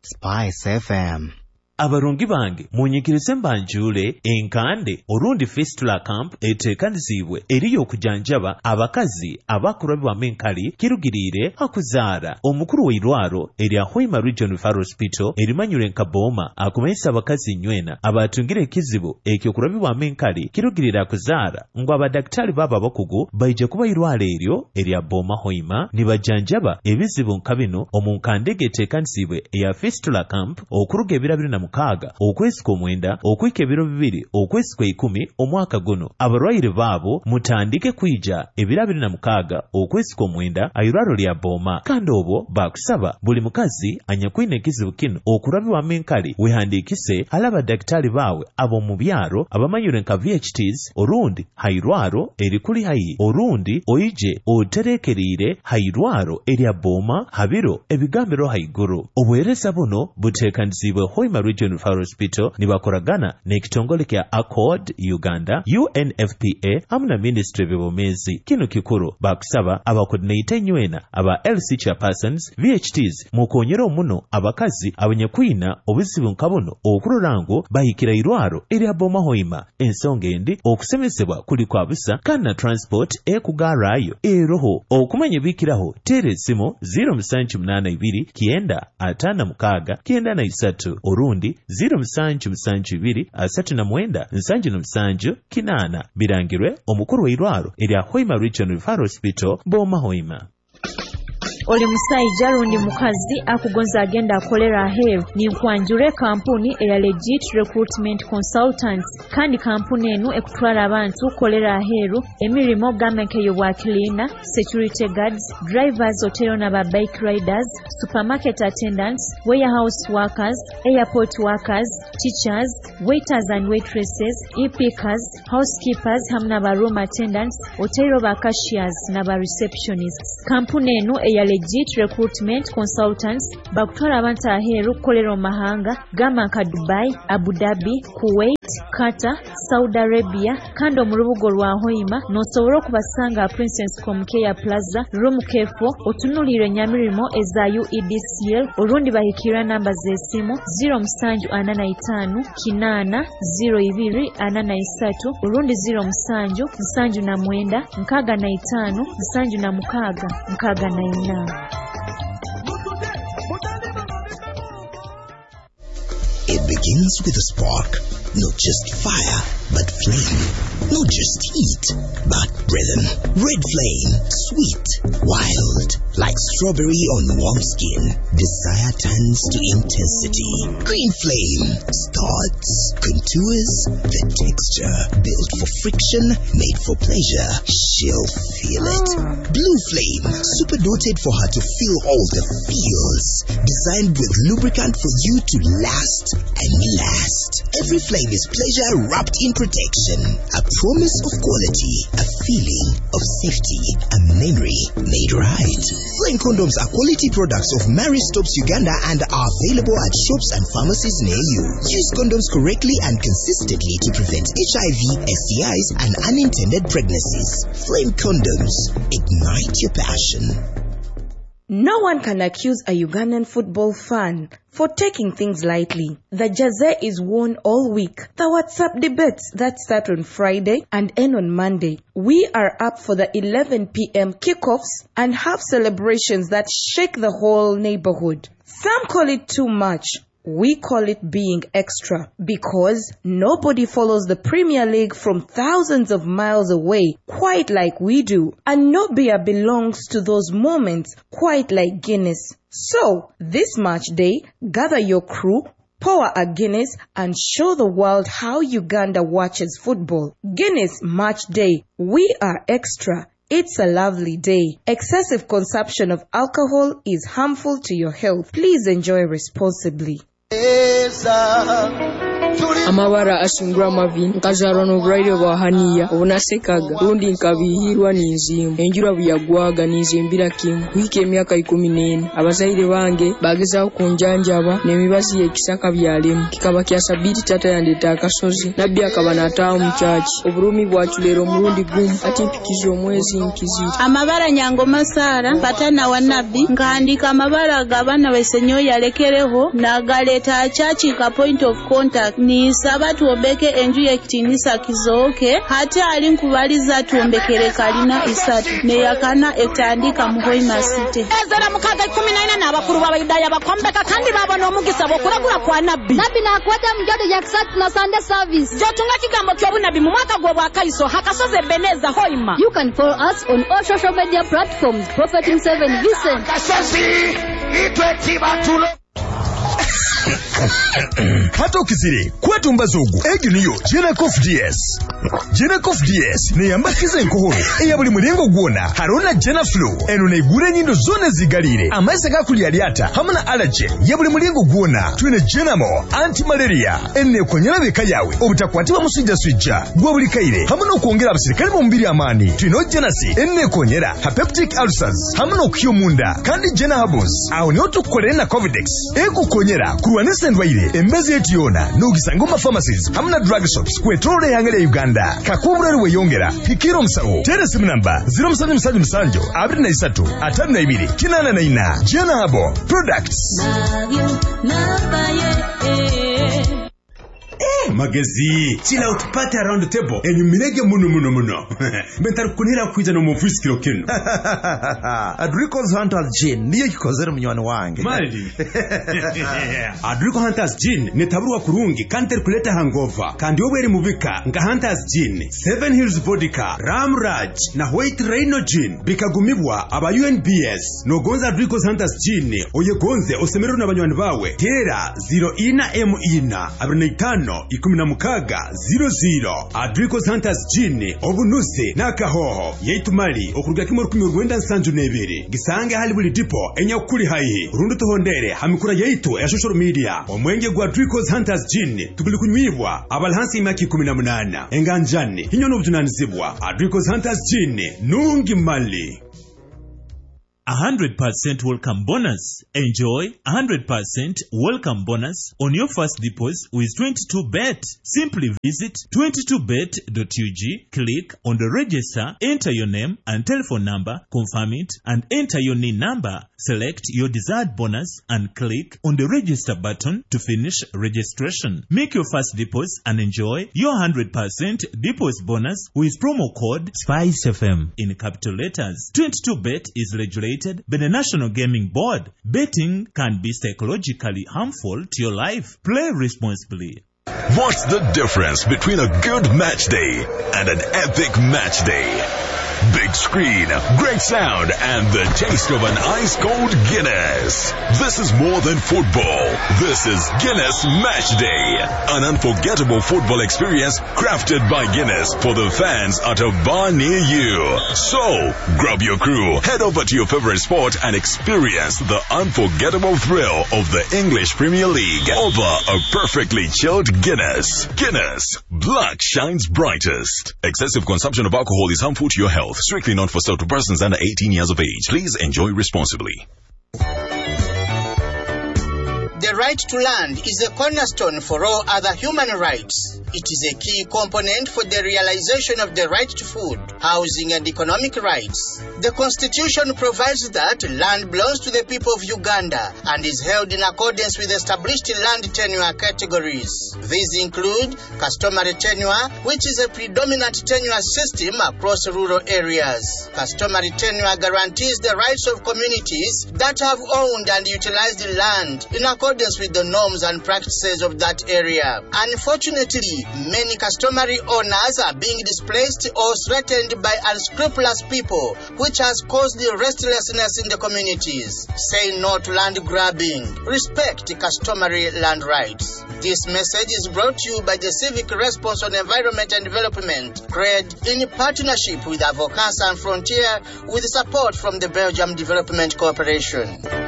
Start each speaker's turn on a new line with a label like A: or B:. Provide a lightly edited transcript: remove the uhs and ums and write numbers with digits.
A: Spice FM.
B: Abarungi bange munyikirize mbanjule enkande orundi fistula camp etekanizibwe eriyo okujanjaba abakazi abakurabibwa menkali kirugirire akuzaara omukuru w'eirwaro erya Hoima Regional Referral Hospital erimanyure nkaboma akumanyisa abakazi nywena abatungire ekizibu ekyo kurabibwa menkali kirugirire akuzaara ngo abadaktari baba abakugu baije kuba irwaro eryo erya Boma Hoima nibajanjaba ebizibu nkabino omunkandege etekanizibwe eya fistula camp okuruga ebirabiro na mukaga okwezi kw'omwenda okwika ebiro 2 okwezi kw'ekumi omwaka guno abarwaire baabo mutandike kwija ebirabiro na mukaga okwezi kw'omwenda airwaro lya Boma kandi obwo bakusaba buli mukazi anyakwine ekizibu kino okurabibwa menkali wehandikise alaba daktari bawe abo mu byaro abamanyure nka VHTs orundi hairwaro erikuli hayi orundi oije oterekerire hairwaro erya Boma habiro ebigambiro haiguru obwereza buno butekanizibwe Hoima Regional Referral Hospital nibakoragana n'ekitongole kya Accord Uganda UNFPA hamwe Ministry y'Obumezi kino kikuru bakusaba abacoordinator nywena aba LC chairpersons VHTs mukonyera omuno abakazi abanyakwina obuzibu nkabuno okururango bahikira irwaro erya Boma Hoima ensonga endi okusemesebwa kuli kwa busa kana transport ekugarayo eroho okumanya bikiraho tere simo 0782 kienda atana mukaga kienda na isatu orundi 0772 asatu na mwenda nsanju na msanju kinana birangirwe omukuru w'eirwaro erya Hoima Regional Referral Hospital Boma Hoima.
C: Oli musajja lundi mukazi akugonza agenda akolera aheru ninkwanjure kampuni eya Legit Recruitment Consultants kandi kampuni enu ekutwala abantu kolera aheru emirimo gamenkeyo bwa cleaner, security guards, drivers otero na ba bike riders, supermarket attendants, warehouse workers, airport workers, teachers, waiters and waitresses, e-pickers, housekeepers hamna ba room attendants, otero ba cashiers na ba receptionists. Kampuni enu eya Legit Recruitment Consultants bakutwala abantu aheru kolera mahanga gama nka Dubai, Abu Dhabi, Kuwait, Qatar, Saudi Arabia kandi mu rubugo rwa Hoima nosobora kubasanga Princess Comcare Plaza room K4 otunulire nyamirimo eza UEDCL orundi bahikira namba z'esimu 0745 kinana 02 83 orundi 07 nsanju na mwenda nkaga na 5 nsanju na mukaga nkaga na 4.
D: It begins with a spark, not just fire, but flame. Not just heat, but rhythm. Red flame, sweet, wild, like strawberry on warm skin. Desire turns to intensity. Green flame starts, contours, the texture. Built for friction, made for pleasure. She'll feel it. Blue flame, super doted for her to feel all the feels. Designed with lubricant for you to last and last. Every flame is pleasure wrapped in protection. A promise of quality, a feeling of safety, a memory made right. Flame condoms are quality products of Mary Stopes Uganda and are available at shops and pharmacies near you. Use condoms correctly and consistently to prevent HIV, STIs, and unintended pregnancies. Flame condoms. Ignite your passion.
E: No one can accuse a Ugandan football fan for taking things lightly. The jersey is worn all week. The WhatsApp debates that start on Friday and end on Monday. We are up for the 11 p.m. kickoffs and have celebrations that shake the whole neighborhood. Some call it too much. We call it being extra because nobody follows the Premier League from thousands of miles away quite like we do. And no beer belongs to those moments quite like Guinness. So, this match day, gather your crew, pour a Guinness and show the world how Uganda watches football. Guinness Match Day. We are extra. It's a lovely day. Excessive consumption of alcohol is harmful to your health. Please enjoy responsibly.
A: amabara asingura amavi nkazarwa n'oburwaire bwa haniya obunasekaga rundi nkabihirwa n'inzimu enjura buyagwaga n'inzimbira kimu kuhika emyaka 14 abazaire bange bagezaho kunjanjaba n'emibazi y'ekisaka byalemu kikaba kyasabiti tata yandeta akasozi nabbi akaba nataawo mu church oburumi bwacu lero murundi gumu ati mpikizo omwezi nkizira
F: amabara nyango masara patana wa nabbi ngaandika amabara gabana besenyo yalekereho nagaleta church ka point of contact ni sabatu obeke enju yekitinisa kizooke hata ali nkubaliza tuombekere kalina isatu ne yakana etandika muhoima city
G: ezera mukaga 14 n'abakuru b'abayidaya bakombeka kandi babona omugisa bokuragura kwa nabbi
H: nakwata mjodo ya kisatu na Sunday service
G: jotunga kigambo ky'obunabi mu mwaka gwo bwakaiso hakasoze beneza hoima.
H: You can follow us on all social media platforms Propheting 7 Vincent
I: kasozi itwe batulo
J: hata ukiziri kwetu mbazugu egi niyo Genacof DS. Genacof DS ne yambakiza enkohoro eya buli mulingo gwona harona Genaflu eno negure nyindo zone zigalire amaize gakuli aliata hamuna allergy ya buli mulingo gwona twine Genamo anti-malaria enne konyera beka yawe obutakwatiwa musujja sujja gwa buli kaire hamuna okuongera abasirikali mu mbiri amani twino Genasi enne konyera peptic ulcers hamuna okuyomunda kandi Genahabos aho niyo tukolera na Covidex ekukonyera kurwanisa ndwaire embezi etiyona n'ogisanga pharmacies hamuna drug shops kwetolole yangere Uganda kakubura ruwe yongera hikiro msawo teresi namba 0777 23 52 kinana Genahabo Products.
K: Magezi chila utupate around the table enyumirege muno bentari kunira kwiza no muvusikiro kino
L: Adrico's Hunters Gin niyo kikozera munywani wange
K: mali Adrico Hunters Gin netaburwa kurungi kanter kuleta hangover kandi obere mubika nga Hunters Gin 7 Hills Vodka Ramraj na White Rhino Gin bikagumibwa aba UNBS no gonza Adrico's Hunters Gin oyegonze osemero n'abanywani bawe tera 0 abirinaitano 1600 Adrico's Hunters Gin obunuse nakahoho yaitumali okuruga kimoro 1972 gisange hali buli tipo enyakuli hayi rundu tuhondere hamikura yaitu ya social media omwenge gwa Adrico's Hunters Gin tuguli kunywibwa abalhansi imaki 18 enganjani hinyo n'obutunanizibwa Adrico's Hunters Gin nungi mali
B: 100% welcome bonus. Enjoy 100% welcome bonus on your first deposit with 22bet. Simply visit 22bet.ug, click on the register, enter your name and telephone number, confirm it, and enter your NIN number. Select your desired bonus and click on the register button to finish registration. Make your first deposit and enjoy your 100% deposit bonus with promo code SPICEFM in capital letters. 22bet is regulated by the National Gaming Board. Betting can be psychologically harmful to your life. Play responsibly.
M: What's the difference between a good match day and an epic match day? Big screen, great sound, and the taste of an ice-cold Guinness. This is more than football. This is Guinness Match Day. An unforgettable football experience crafted by Guinness for the fans at a bar near you. So, grab your crew, head over to your favorite sport and experience the unforgettable thrill of the English Premier League over a perfectly chilled Guinness. Guinness, black shines brightest. Excessive consumption of alcohol is harmful to your health. Strictly not for sale to persons under 18 years of age. Please enjoy responsibly.
N: The right to land is a cornerstone for all other human rights. It is a key component for the realization of the right to food, housing, and economic rights. The Constitution provides that land belongs to the people of Uganda and is held in accordance with established land tenure categories. These include customary tenure, which is a predominant tenure system across rural areas. Customary tenure guarantees the rights of communities that have owned and utilized the land in accordance with the norms and practices of that area. Unfortunately, many customary owners are being displaced or threatened by unscrupulous people, which has caused the restlessness in the communities. Say no to land grabbing. Respect customary land rights. This message is brought to you by the Civic Response on Environment and Development, CRED, in partnership with Avocats Sans Frontières, with support from the Belgium Development Corporation.